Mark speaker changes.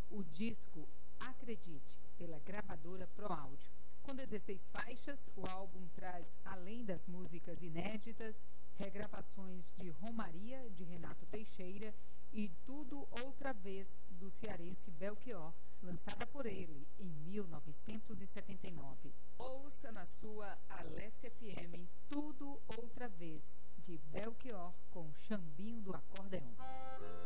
Speaker 1: o disco Acredite, pela gravadora Pro Áudio. Com 16 faixas, o álbum traz, além das músicas inéditas, regravações de Romaria, de Renato Teixeira, e Tudo Outra Vez, do cearense Belchior, lançada por ele em 1979. Ouça na sua Alessia FM Tudo Outra Vez, de Belchior, com Chambinho do Acordeão.